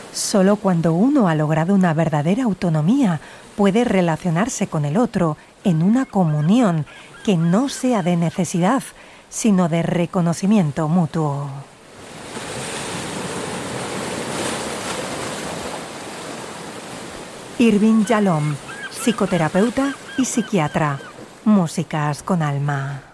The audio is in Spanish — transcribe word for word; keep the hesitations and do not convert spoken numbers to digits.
Solo cuando uno ha logrado una verdadera autonomía puede relacionarse con el otro en una comunión que no sea de necesidad, sino de reconocimiento mutuo. Irving Yalom, psicoterapeuta y psiquiatra. Músicas con alma.